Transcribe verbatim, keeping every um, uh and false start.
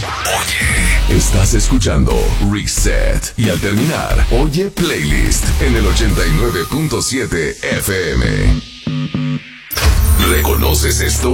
Oye. Estás escuchando Reset. Y al terminar, oye Playlist en el ochenta y nueve punto siete F M. ¿Reconoces esto?